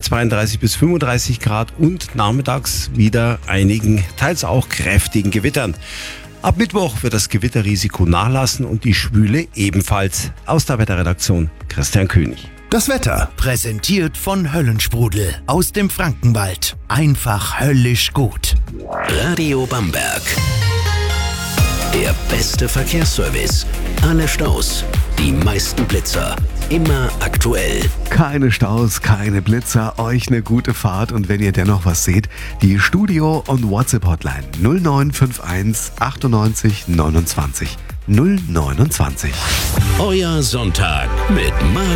32 bis 35 Grad und nachmittags wieder einigen, teils auch kräftigen Gewittern. Ab Mittwoch wird das Gewitterrisiko nachlassen und die Schwüle ebenfalls. Aus der Wetterredaktion Christian König. Das Wetter präsentiert von Höllensprudel aus dem Frankenwald. Einfach höllisch gut. Radio Bamberg. Der beste Verkehrsservice. Alle Staus, die meisten Blitzer. Immer aktuell. Keine Staus, keine Blitzer, euch eine gute Fahrt und wenn ihr dennoch was seht, die Studio- und WhatsApp-Hotline 0951 98 29 029. Euer Sonntag mit Marc